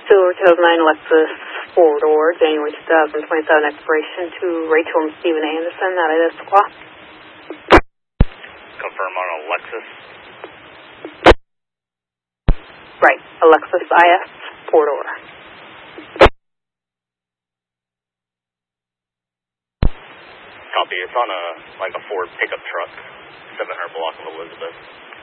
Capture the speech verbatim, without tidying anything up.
Silver two thousand nine Lexus four-door, January two thousand twenty-seven expiration to Rachel and Stephen Anderson at Issaquah. Confirm on a Lexus. Right, a Lexus I S four-door. Copy. It's on a like a Ford pickup truck, seven hundred block of Elizabeth.